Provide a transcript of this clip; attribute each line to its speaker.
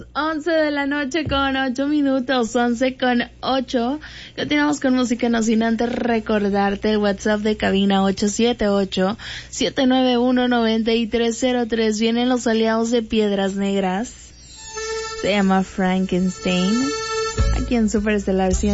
Speaker 1: 11 de la noche con 8 minutos, 11 con 8. Continuamos con música, no sin antes recordarte el WhatsApp de cabina 878-791-9303. Vienen los aliados de Piedras Negras. Se llama Frankenstein. Aquí en Superestelar